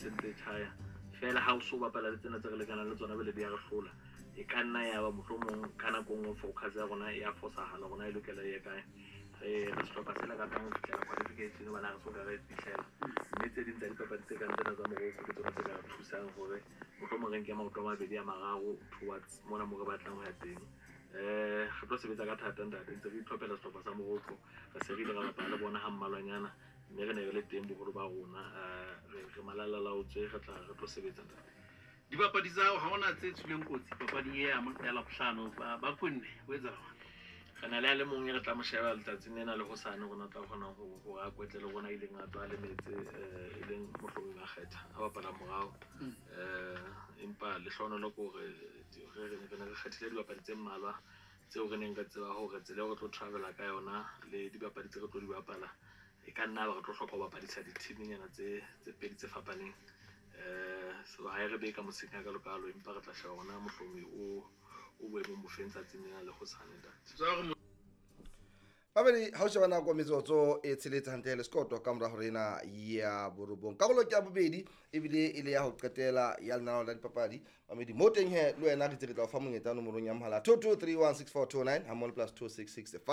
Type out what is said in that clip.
ntseng tse tjhaya fela ha o so bapala le tsena tse re lekanang le tsona bele di a re hlola e ka nna ya ba mohlomong ka nako nngwe focus ya rona ya fosahala rona e lokela e kae re sehlopha sena ka tlang ho fihlela qualification bana re soka re fihlela mme tse ding tsa dipapadi tse kang tsena tsa moroko ke tsona tse ka re thusang hore mohlomong re nke maoto a mabedi a mararo towards mona mo re batlang ho ya teng re tlo sebetsa ka thata ntate ntse re itlhophela sehlopha sa moroko re se re ile ra bapala le bona ha mmalwanyana mme re ne re le teng boholo ba rona re malalalaotswe re tlo sebetsa ntate dibapadi tsa hao ha ona tse tsuleng kotsi papadi ya Labohlano ba kwenne ho etsa re na le mong re tla mo sheba letsatsing lena le hosane rona tla kgona ho a kwetle le rona ile ngato a lemetse e leng mohlomong a kgetha a bapala morao empa le hlonolo ko re ne re kgethile dibapadi tse mmalwa tseo re neng re tseba hore tsela re tlo travela ka yona le dibapadi tse re tlo di bapala e ka nna ba re tlo hloka ho bapadisa di-teamnyana tse pedi tse fapaneng so ha re be ka mosika ka lokalo empa re tla sheba hona mohlomong o boemong bofeng tsatsing lena le hosane ntate babedi ha o sheba nako metsotso e tsheletsa hantle le skoto ka mora hore ena ya borobong karolo ke ya bobedi ebile ile ya ho qetela ya lenaneo la dipapadi babedi mo teng he le wena re tse re tla o fa monyetla nomorong ya mohala 22316429 ha mo +266